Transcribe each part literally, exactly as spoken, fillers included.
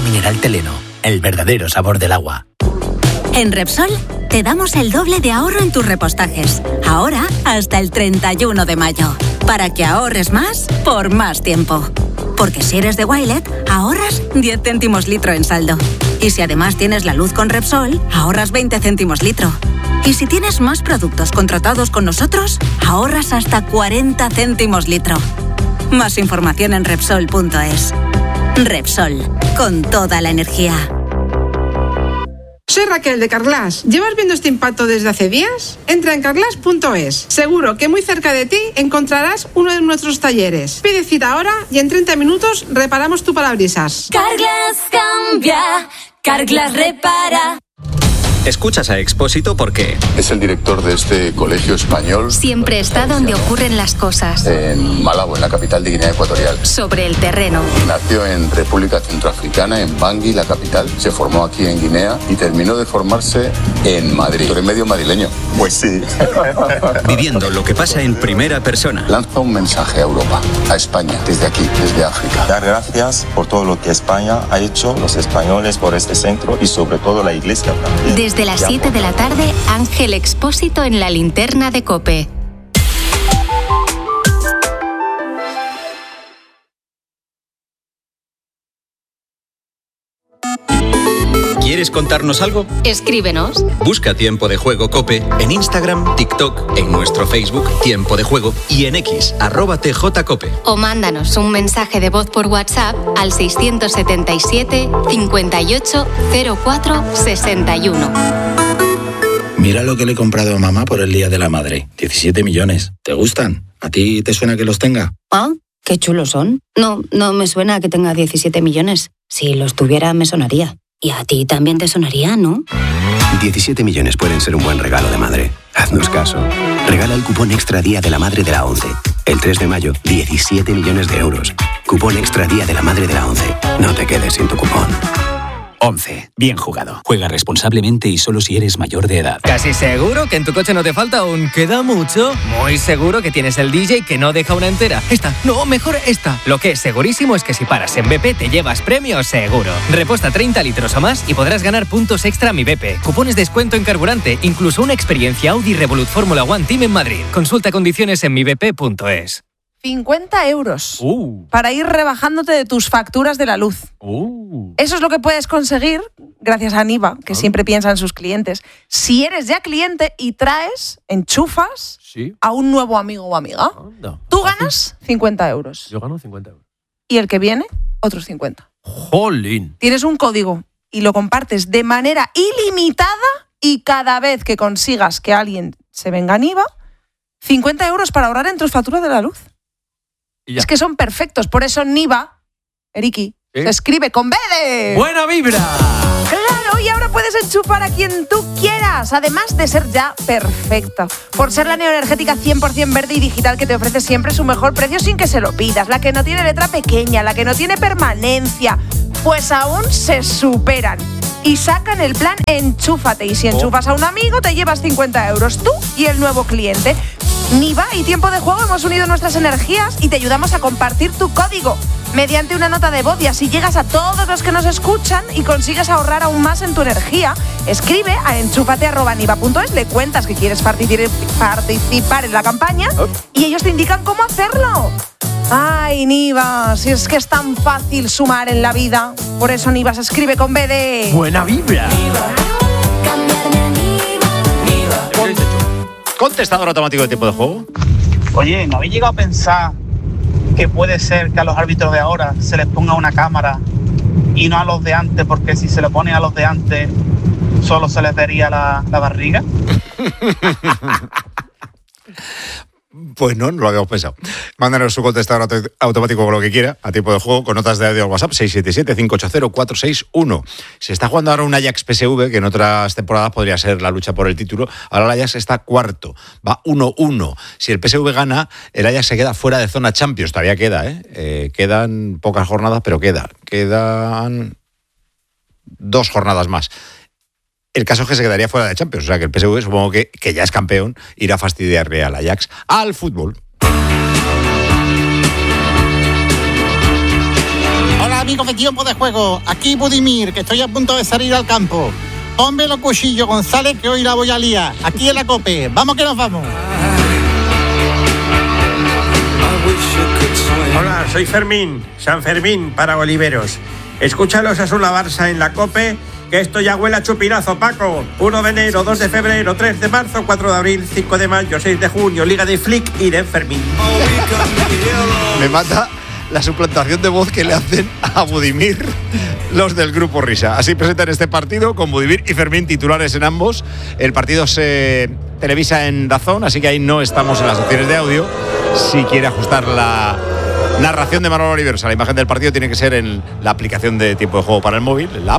mineral Teleno, el verdadero sabor del agua. En Repsol te damos el doble de ahorro en tus repostajes. Ahora hasta el treinta y uno de mayo. Para que ahorres más por más tiempo. Porque si eres de Wilet, ahorras diez céntimos litro en saldo. Y si además tienes la luz con Repsol, ahorras veinte céntimos litro. Y si tienes más productos contratados con nosotros, ahorras hasta cuarenta céntimos litro. Más información en Repsol punto es. Repsol, con toda la energía. Soy Raquel de Carglass. ¿Llevas viendo este impacto desde hace días? Entra en carglass punto es. Seguro que muy cerca de ti encontrarás uno de nuestros talleres. Pide cita ahora y en treinta minutos reparamos tu parabrisas. Carglass cambia, Carglass repara. Escuchas a Expósito porque es el director de este colegio español. Siempre está donde ocurren las cosas. En Malabo, en la capital de Guinea Ecuatorial. Sobre el terreno. Nació en República Centroafricana, en Bangui, la capital. Se formó aquí en Guinea y terminó de formarse en Madrid. ¿Tú eres medio madrileño? Pues sí. Viviendo lo que pasa en primera persona. Lanza un mensaje a Europa, a España, desde aquí, desde África. Dar gracias por todo lo que España ha hecho, los españoles, por este centro y sobre todo la Iglesia también. Desde las siete de la tarde, Ángel Expósito en la linterna de COPE. ¿Quieres contarnos algo? Escríbenos. Busca Tiempo de Juego COPE en Instagram, TikTok, en nuestro Facebook Tiempo de Juego y en X, arroba tjcope. O mándanos un mensaje de voz por WhatsApp al seiscientos setenta y siete, cincuenta y ocho, cero cuatro, sesenta y uno. Mira lo que le he comprado a mamá por el Día de la Madre. diecisiete millones. ¿Te gustan? ¿A ti te suena que los tenga? Ah, qué chulos son. No, no me suena que tenga diecisiete millones. Si los tuviera, me sonaría. Y a ti también te sonaría, ¿no? diecisiete millones pueden ser un buen regalo de madre. Haznos caso. Regala el cupón Extra Día de la Madre de la ONCE. El tres de mayo, diecisiete millones de euros. Cupón Extra Día de la Madre de la ONCE. No te quedes sin tu cupón. once. Bien jugado. Juega responsablemente y solo si eres mayor de edad. ¿Casi seguro que en tu coche no te falta un queda mucho? Muy seguro que tienes el D J que no deja una entera. Esta, no, mejor esta. Lo que es segurísimo es que si paras en B P te llevas premio seguro. Reposta treinta litros o más y podrás ganar puntos extra a Mi B P. Cupones de descuento en carburante, incluso una experiencia Audi Revolut Fórmula One Team en Madrid. Consulta condiciones en mi b p punto es. cincuenta euros uh. para ir rebajándote de tus facturas de la luz. Uh. Eso es lo que puedes conseguir gracias a Niva, que oh. siempre piensa en sus clientes. Si eres ya cliente y traes, enchufas ¿Sí? a un nuevo amigo o amiga, oh, no. tú ganas cincuenta euros. Yo gano cincuenta euros. Y el que viene, otros cincuenta. ¡Jolín! Tienes un código y lo compartes de manera ilimitada y cada vez que consigas que alguien se venga a Niva, cincuenta euros para ahorrar en tus facturas de la luz. Es que son perfectos, por eso Niva, Eriki, ¿Eh? se escribe con B de... ¡Buena vibra! ¡Claro! Y ahora puedes enchufar a quien tú quieras, además de ser ya perfecto. Por ser la neoenergética cien por ciento verde y digital que te ofrece siempre su mejor precio sin que se lo pidas, la que no tiene letra pequeña, la que no tiene permanencia, pues aún se superan. Y sacan el plan Enchúfate. Y si enchufas a un amigo, te llevas cincuenta euros tú y el nuevo cliente. Niva y Tiempo de Juego hemos unido nuestras energías y te ayudamos a compartir tu código mediante una nota de voz, y así llegas a todos los que nos escuchan y consigues ahorrar aún más en tu energía. Escribe a enchúfate arroba niva punto es, le cuentas que quieres participar en la campaña y ellos te indican cómo hacerlo. Ay, Niva, si es que es tan fácil sumar en la vida. Por eso Niva se escribe con B de... ¡Buena vibra! Contestador automático de Tiempo de Juego. Oye, ¿no habéis llegado a pensar que puede ser que a los árbitros de ahora se les ponga una cámara y no a los de antes? Porque si se le pone a los de antes, solo se les vería la, la barriga. Pues no, no lo habíamos pensado. Mándanos su contestador automático con lo que quiera, a Tiempo de Juego, con notas de audio al WhatsApp seis siete siete, cinco ocho cero, cuatro seis uno. Se está jugando ahora un Ajax P S V, que en otras temporadas podría ser la lucha por el título. Ahora el Ajax está cuarto, va uno uno. Si el P S V gana, el Ajax se queda fuera de zona Champions. Todavía queda, ¿eh? eh quedan pocas jornadas, pero queda. Quedan dos jornadas más. El caso es que se quedaría fuera de Champions, o sea que el P S V, supongo que, que ya es campeón, irá a fastidiarle al Ajax. Al fútbol. Hola amigos de Tiempo de Juego. Aquí Budimir, que estoy a punto de salir al campo. Ponme los cuchillos, González, que hoy la voy a liar. Aquí en la COPE. Vamos que nos vamos. Hola, soy Fermín, San Fermín para Oliveros. Escúchalos a Osasuna Barça en la COPE, que esto ya huele a chupinazo, Paco. uno de enero, dos de febrero, tres de marzo, cuatro de abril, cinco de mayo, seis de junio, Liga de Flick y de Fermín. Me mata la suplantación de voz que le hacen a Budimir los del Grupo Risa. Así presentan este partido con Budimir y Fermín titulares en ambos. El partido se televisa en DAZN, así que ahí no estamos en las opciones de audio. Si quiere ajustar la narración de Manolo Oliveros a la imagen del partido, tiene que ser en la aplicación de tiempo de juego para el móvil, la app.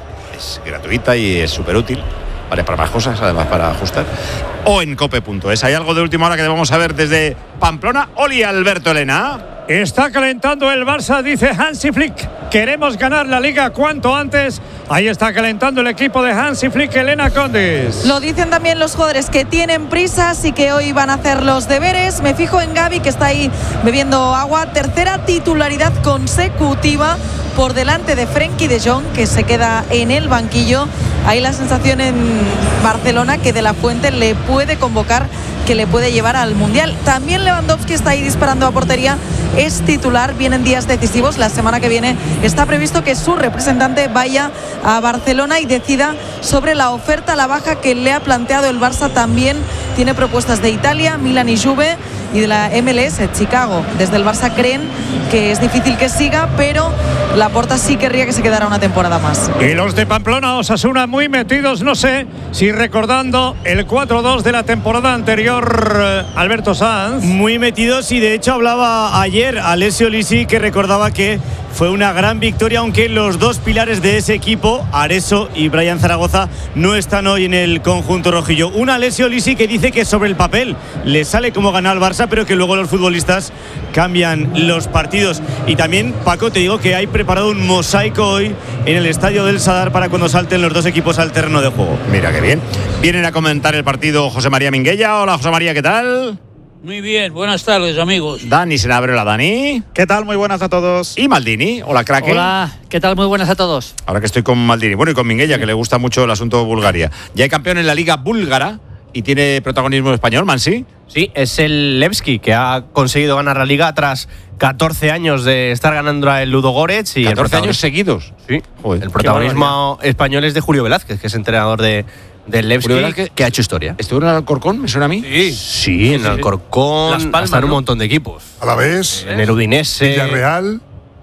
Es gratuita y es súper útil. Vale, para más cosas, además para ajustar. O en cope punto es. ¿Hay algo de última hora que debamos saber desde Pamplona? Oli, Alberto Elena. Está calentando el Barça, dice Hansi Flick. Queremos ganar la Liga cuanto antes. Ahí está calentando el equipo de Hansi Flick, Elena Condis. Lo dicen también los jugadores que tienen prisas y que hoy van a hacer los deberes. Me fijo en Gavi, que está ahí bebiendo agua. Tercera titularidad consecutiva por delante de Frenkie de Jong, que se queda en el banquillo. Hay la sensación en Barcelona que De La Fuente le puede convocar, que le puede llevar al Mundial. También Lewandowski está ahí disparando a portería, es titular, vienen días decisivos. La semana que viene está previsto que su representante vaya a Barcelona y decida sobre la oferta a la baja que le ha planteado el Barça. También tiene propuestas de Italia, Milan y Juve, y de la M L S, Chicago. Desde el Barça creen que es difícil que siga, pero Laporta sí querría que se quedara una temporada más. Y los de Pamplona, Osasuna, muy metidos, no sé si recordando el cuatro dos de la temporada anterior, Alberto Sanz. Muy metidos, y de hecho hablaba ayer Alessio Lisi, que recordaba que fue una gran victoria, aunque los dos pilares de ese equipo, Areso y Brian Zaragoza, no están hoy en el conjunto rojillo. Un Alessio Lisi que dice que sobre el papel le sale como ganar al Barça, pero que luego los futbolistas cambian los partidos. Y también, Paco, te digo que hay preparado un mosaico hoy en el estadio del Sadar para cuando salten los dos equipos al terreno de juego. Mira qué bien. Vienen a comentar el partido José María Minguella. Hola, José María, ¿qué tal? Muy bien, buenas tardes, amigos. Dani Senabre, hola Dani. ¿Qué tal? Muy buenas a todos. Y Maldini, hola crack. Hola, ¿qué tal? Muy buenas a todos. Ahora que estoy con Maldini, bueno, y con Minguella, sí, que le gusta mucho el asunto de Bulgaria. Ya hay campeón en la Liga Búlgara y tiene protagonismo español, Mansi. Sí, es el Levski, que ha conseguido ganar la Liga tras catorce años de estar ganando el Ludogorets. Y catorce años seguidos. Sí. Joder, el protagonismo español es de Julio Velázquez, que es entrenador de del Levski, que, que ha hecho historia. ¿Estuvo en el Alcorcón? ¿Me suena a mí? Sí, sí, en el Alcorcón. Las Palmas, hasta en un montón de equipos. A la vez. En el Udinese. Villarreal.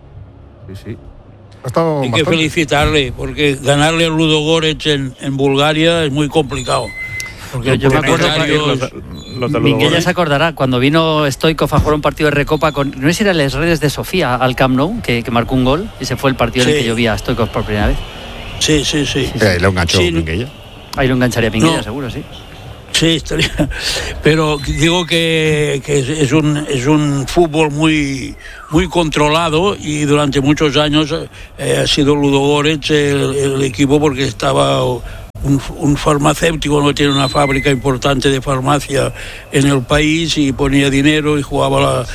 Sí, sí. Ha estado Hay bastante. que felicitarle, porque ganarle al Ludogorets en, en Bulgaria es muy complicado. Porque yo me acuerdo los, Minguella se acordará cuando vino Stoikov a jugar un partido de Recopa con, no sé si eran las redes de Sofía al Camp Nou, que, que marcó un gol, y se fue el partido sí. en el que yo vi a Stoikov por primera vez. Sí, sí, sí. sí, sí. ¿Le enganchó sí, Minguella? Ahí lo engancharía Minguella, no. seguro, sí. Sí, estaría. Pero digo que, que es, un, es un fútbol muy, muy controlado, y durante muchos años eh, ha sido Ludogorets el, el equipo, porque estaba un, un farmacéutico, no tiene una fábrica importante de farmacia en el país, y ponía dinero y jugaba la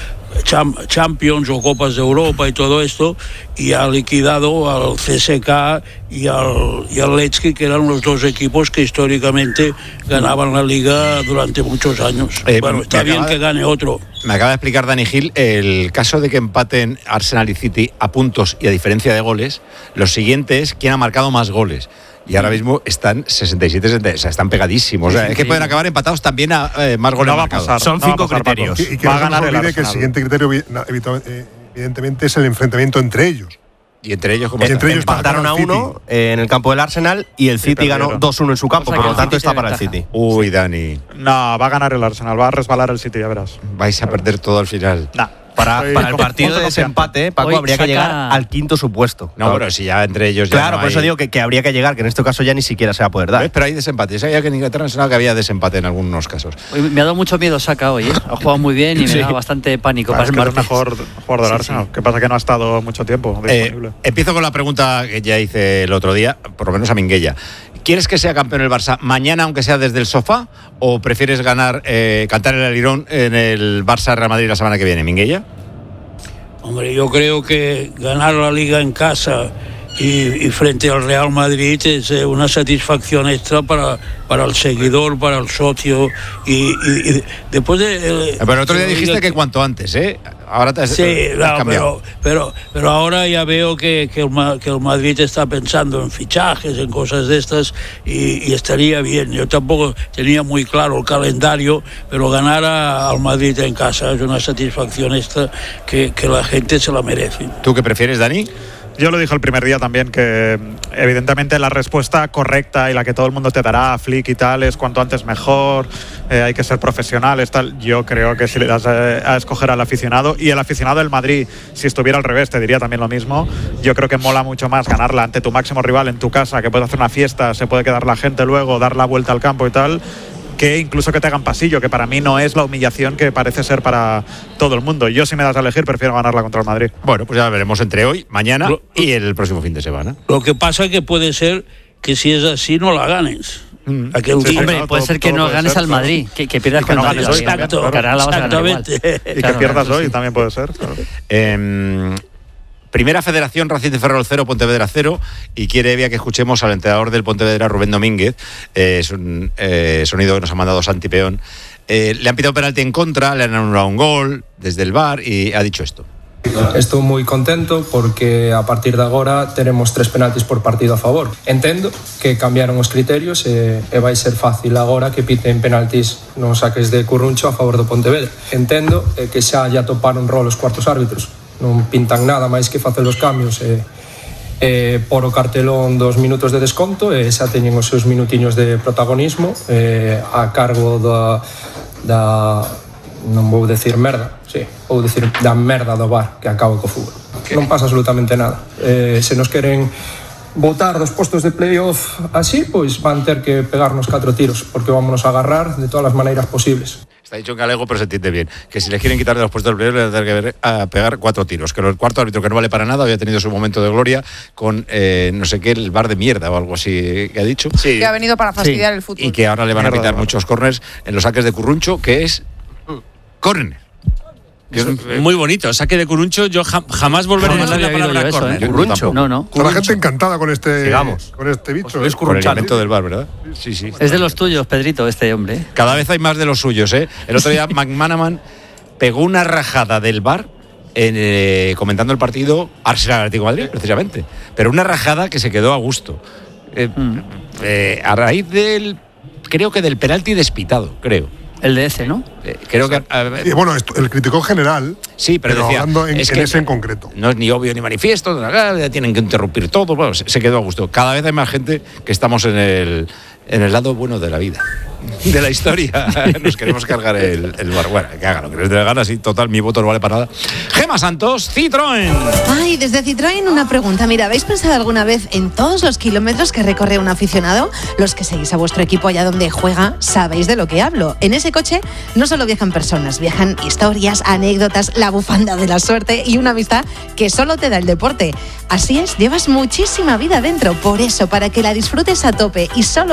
Champions o Copas de Europa y todo esto, y ha liquidado al C S K y al, y al Levski, que eran los dos equipos que históricamente ganaban la Liga durante muchos años. Eh, bueno, está bien que gane otro. Me acaba de explicar Dani Gil el caso de que empaten Arsenal y City a puntos y a diferencia de goles. Lo siguiente es quién ha marcado más goles. Y ahora mismo están sesenta y siete, sesenta, o sea, están pegadísimos. O sea, es que pueden acabar empatados también a eh, más goles no va marcados. A pasar, Son no cinco pasar, criterios. Y, y que va a ganar el Arsenal. Que el siguiente criterio, evidentemente, es el enfrentamiento entre ellos. Y entre ellos, como y entre ellos empataron a uno eh, en el campo del Arsenal, y el City sí, ganó dos uno en su campo, o sea, por lo tanto está para el City. Uy, Dani. No, va a ganar el Arsenal, va a resbalar el City, ya verás. Vais a perder todo al final. No. Para, para el partido de desempate, Paco, hoy habría saca... que llegar al quinto supuesto. No, claro. Pero si ya entre ellos ya Claro, no por hay... eso digo que, que habría que llegar, que en este caso ya ni siquiera se va a poder dar. ¿Ves? Pero hay desempate. Yo sabía que en Inglaterra no sonaba que había desempate en algunos casos. Hoy me ha dado mucho miedo Saka hoy, ¿eh? Ha jugado muy bien y me sí. da bastante pánico. Claro, para es que es el mejor jugador del sí, Arsenal. Sí. ¿Qué pasa? Que no ha estado mucho tiempo disponible. Eh, empiezo con la pregunta que ya hice el otro día, por lo menos a Minguella. ¿Quieres que sea campeón el Barça mañana, aunque sea desde el sofá? ¿O prefieres ganar, eh, cantar el alirón en el Barça-Real Madrid la semana que viene, Minguella? Hombre, yo creo que ganar la Liga en casa y, y frente al Real Madrid es eh, una satisfacción extra para, para el seguidor, para el socio y, y, y después de... Eh, pero el otro día dijiste que cuanto antes, ¿eh? Ahora te has, sí, te has no, cambiado. Pero, pero, pero ahora ya veo que, que, el, que el Madrid está pensando en fichajes, en cosas de estas y, y estaría bien. Yo tampoco tenía muy claro el calendario, pero ganar a, al Madrid en casa es una satisfacción extra que, que la gente se la merece. ¿Tú qué prefieres, Dani? Yo lo dije el primer día también, que evidentemente la respuesta correcta y la que todo el mundo te dará, Flick y tal, es cuanto antes mejor, eh, hay que ser profesionales, tal. Yo creo que si le das a, a escoger al aficionado, y el aficionado del Madrid, si estuviera al revés, te diría también lo mismo. Yo creo que mola mucho más ganarla ante tu máximo rival en tu casa, que puedes hacer una fiesta, se puede quedar la gente luego, dar la vuelta al campo y tal, que incluso que te hagan pasillo, que para mí no es la humillación que parece ser para todo el mundo. Yo, si me das a elegir, prefiero ganarla contra el Madrid. Bueno, pues ya veremos entre hoy, mañana lo, y el próximo fin de semana. Lo que pasa es que puede ser que si es así no la ganes. Mm. Aquel sí, hombre, puede todo, ser que no ganes ser, al Madrid, claro. que, que pierdas con el Madrid. Exacto, exactamente. Y que pierdas hoy sí. también puede ser. Claro. Eh, Primera Federación, Racing de Ferrol cero, Pontevedra cero, y quiere Evia que escuchemos al entrenador del Pontevedra, Rubén Domínguez. Eh, es un eh, sonido que nos ha mandado Santi Peón. Eh, le han pitado penalti en contra, le han anulado un gol desde el V A R y ha dicho esto. Estou moi contento porque a partir de agora teremos tres penaltis por partido a favor. Entendo que cambiaron os criterios e, e vai ser fácil agora que piten penaltis nos saques de Curruncho a favor do Pontevedra. Entendo eh, que xa ya toparon rol os cuartos árbitros. Non pintan nada máis que facer os cambios e, e por o cartelón dos minutos de desconto e xa teñen os seus minutiños de protagonismo e, a cargo da, da non vou decir merda, sí, vou decir da merda do V A R que acaba co fútbol. Okay. Non pasa absolutamente nada. Eh, se nos queren botar dos postos de playoff así, pois van ter que pegarnos catro tiros, porque vámonos a agarrar de todas as maneiras posibles. Está dicho en galego, pero se entiende bien. Que si les quieren quitar de los puestos de playoff, les van a tener que a pegar cuatro tiros. Que el cuarto árbitro, que no vale para nada, había tenido su momento de gloria con eh, no sé qué, el bar de mierda o algo así que ha dicho. Sí. Que ha venido para fastidiar sí. el fútbol. Y que ahora le van a quitar muchos córners en los saques de Curruncho, que es córner. Es muy bonito, saque de Curruncho. Yo jam, jamás volveré a decir la palabra córner. ¿eh? Curruncho. No, no. Curruncho. La gente encantada con este, Sigamos. con este bicho. Pues es con el elemento del bar, ¿verdad? Sí, sí. Es de los tuyos, Pedrito, este hombre. Cada vez hay más de los suyos, ¿eh? El otro día McManaman pegó una rajada del bar en, eh, comentando el partido Arsenal Atlético de Madrid, precisamente. Pero una rajada que se quedó a gusto. Eh, mm. eh, a raíz del, creo que del penalti despitado, creo. El de ese, ¿no? Eh, creo que eh, sí, bueno, esto, el crítico general. Sí, pero, pero decía, hablando en, es en que ese en concreto. No es ni obvio ni manifiesto, tienen que interrumpir todo. Bueno, se, se quedó a gusto. Cada vez hay más gente que estamos en el en el lado bueno de la vida, de la historia. Nos queremos cargar el, el bar. Bueno, que haga lo que les dé la gana, sí, total, mi voto no vale para nada. Gema Santos, Citroën. Ay, desde Citroën una pregunta. Mira, ¿habéis pensado alguna vez en todos los kilómetros que recorre un aficionado? Los que seguís a vuestro equipo allá donde juega, sabéis de lo que hablo. En ese coche no solo viajan personas, viajan historias, anécdotas, la bufanda de la suerte y una amistad que solo te da el deporte. Así es, llevas muchísima vida dentro. Por eso, para que la disfrutes a tope y solo